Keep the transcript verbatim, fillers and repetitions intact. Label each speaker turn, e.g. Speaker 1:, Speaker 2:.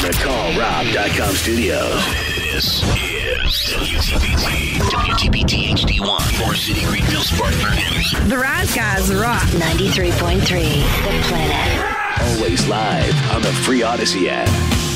Speaker 1: the call rob dot com studios. This is W T P T. W T P T H D one. Forest City, Greenville, Spartanburg.
Speaker 2: The Rise Guys rock.
Speaker 3: ninety-three point three, The Planet.
Speaker 1: Always live on the free Odyssey app.